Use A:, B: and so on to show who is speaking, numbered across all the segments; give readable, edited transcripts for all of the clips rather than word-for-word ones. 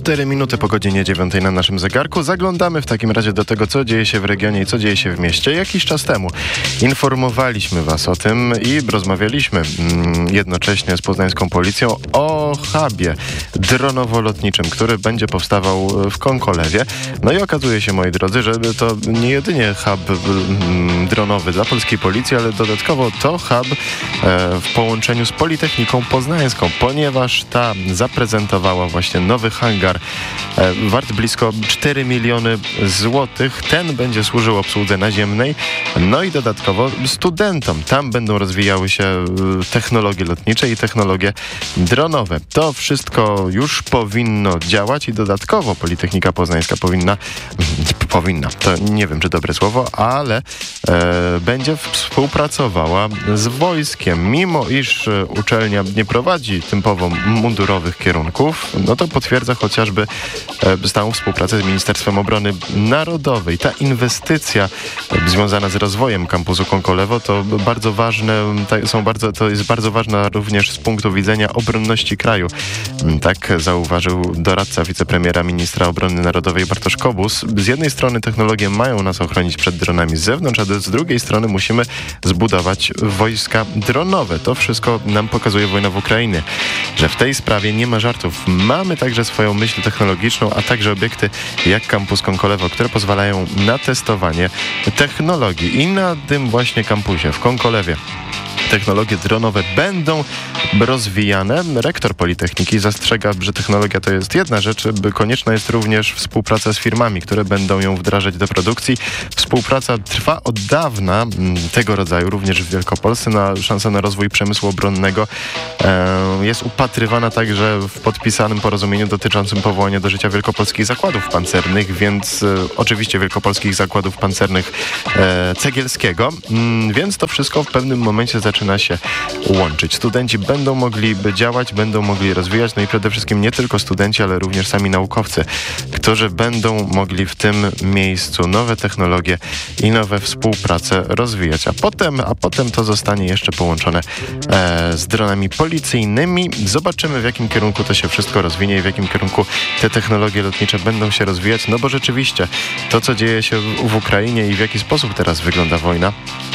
A: 4 minuty po godzinie 9 na naszym zegarku. Zaglądamy w takim razie do tego, co dzieje się w regionie i co dzieje się w mieście. Jakiś czas temu informowaliśmy Was o tym i rozmawialiśmy jednocześnie z poznańską policją o hubie dronowo-lotniczym, który będzie powstawał w Konkolewie. No i okazuje się, moi drodzy, że to nie jedynie hub dronowy dla polskiej policji, ale dodatkowo to hub w połączeniu z Politechniką Poznańską, ponieważ ta zaprezentowała właśnie nowy hangar wart blisko 4 miliony złotych. Ten będzie służył obsłudze naziemnej, no i dodatkowo studentom. Tam będą rozwijały się technologie lotnicze i technologie dronowe. To wszystko już powinno działać i dodatkowo Politechnika Poznańska powinna, to nie wiem, czy dobre słowo, ale będzie współpracowała z wojskiem. Mimo iż uczelnia nie prowadzi typowo mundurowych kierunków, no to potwierdza chociażby stałą współpracę z Ministerstwem Obrony Narodowej. Ta inwestycja związana z rozwojem kampusu Konkolewo to bardzo ważne, to jest bardzo ważna również z punktu widzenia obronności kraju. Tak zauważył doradca wicepremiera ministra obrony narodowej Bartosz Kobus. Z jednej strony technologie mają nas ochronić przed dronami z zewnątrz, a z drugiej strony musimy zbudować wojska dronowe. To wszystko nam pokazuje wojna w Ukrainie, że w tej sprawie nie ma żartów. Mamy także swoją myśl technologiczną, a także obiekty jak kampus Konkolewo, które pozwalają na testowanie technologii. I na tym właśnie kampusie w Konkolewie technologie dronowe będą rozwijane. Rektor Politechniki zastrzega, że technologia to jest jedna rzecz, konieczna jest również współpraca z firmami, które będą ją wdrażać do produkcji. Współpraca trwa od dawna tego rodzaju, również w Wielkopolsce. Szansa na rozwój przemysłu obronnego jest upatrywana także w podpisanym porozumieniu dotyczącym powołania do życia Wielkopolskich Zakładów Pancernych, więc oczywiście Wielkopolskich Zakładów Pancernych Cegielskiego, więc to wszystko w pewnym momencie zaczyna się łączyć. Studenci będą mogli działać, będą mogli rozwijać, no i przede wszystkim nie tylko studenci, ale również sami naukowcy, którzy będą mogli w tym miejscu nowe technologie i nowe współprace rozwijać. A potem to zostanie jeszcze połączone z dronami policyjnymi. Zobaczymy, w jakim kierunku to się wszystko rozwinie i w jakim kierunku te technologie lotnicze będą się rozwijać, no bo rzeczywiście to, co dzieje się w Ukrainie i w jaki sposób teraz wygląda wojna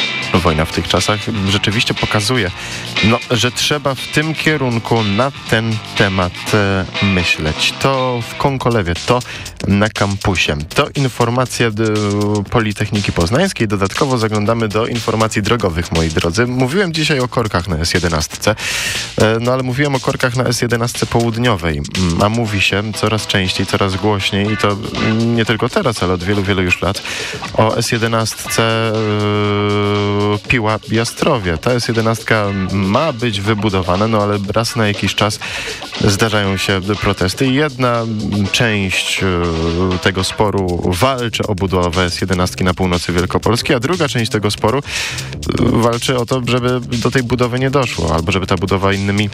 A: w tych czasach rzeczywiście pokazuje, że trzeba w tym kierunku na ten temat myśleć. To w Konkolewie, to na kampusie. To informacje Politechniki Poznańskiej. Dodatkowo zaglądamy do informacji drogowych, moi drodzy. Mówiłem dzisiaj o korkach na S11, ale mówiłem o korkach na S11 południowej, a mówi się coraz częściej, coraz głośniej i to nie tylko teraz, ale od wielu, wielu już lat o S11 Piła-Jastrowie. Ta S11 ma być wybudowana, ale raz na jakiś czas zdarzają się protesty i jedna część tego sporu walczy o budowę S11 na północy Wielkopolski, a druga część tego sporu walczy o to, żeby do tej budowy nie doszło, albo żeby ta budowa innymi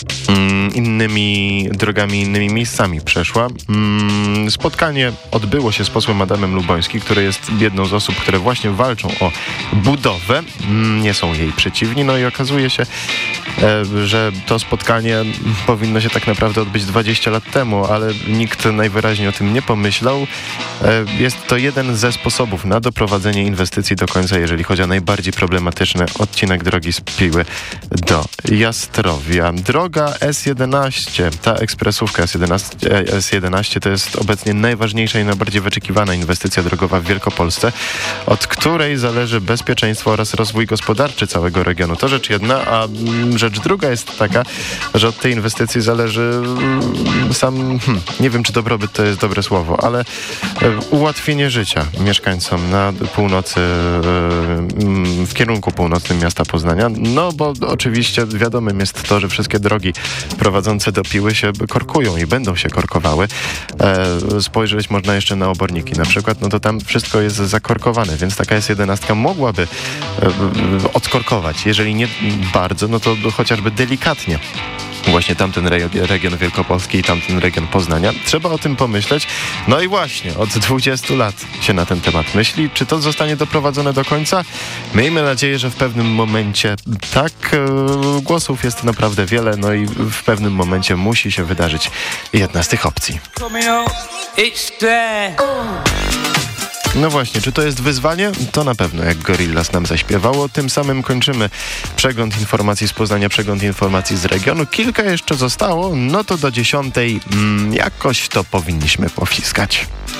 A: drogami, innymi miejscami przeszła. Spotkanie odbyło się z posłem Adamem Lubońskim, który jest jedną z osób, które właśnie walczą o budowę. Nie są jej przeciwni. No i okazuje się, że to spotkanie powinno się tak naprawdę odbyć 20 lat temu, ale nikt najwyraźniej o tym nie pomyślał. Jest to jeden ze sposobów na doprowadzenie inwestycji do końca, jeżeli chodzi o najbardziej problematyczny odcinek drogi z Piły do Jastrowia. Droga S11, ta ekspresówka S11 to jest obecnie najważniejsza i najbardziej wyczekiwana inwestycja drogowa w Wielkopolsce, od której zależy bezpieczeństwo oraz rozwój gospodarczy całego regionu. To rzecz jedna, a rzecz druga jest taka, że od tej inwestycji zależy nie wiem, czy dobrobyt to jest dobre słowo, ale ułatwienie życia mieszkańcom na północy, w kierunku północnym miasta Poznania, bo oczywiście wiadomym jest to, że wszystkie drogi prowadzące do Piły się korkują i będą się korkowały. Spojrzeć można jeszcze na oborniki na przykład, to tam wszystko jest zakorkowane, więc taka S11 mogłaby odkorkować, jeżeli nie bardzo, to chociażby delikatnie właśnie tamten region Wielkopolski i tamten region Poznania. Trzeba o tym pomyśleć. No i właśnie, od 20 lat się na ten temat myśli. Czy to zostanie doprowadzone do końca? Miejmy nadzieję, że w pewnym momencie tak. Głosów jest naprawdę wiele, no i w pewnym momencie musi się wydarzyć jedna z tych opcji. No właśnie, czy to jest wyzwanie? To na pewno, jak Gorillaz nam zaśpiewało. Tym samym kończymy przegląd informacji z Poznania, przegląd informacji z regionu. Kilka jeszcze zostało, no to do 10 jakoś to powinniśmy powciskać.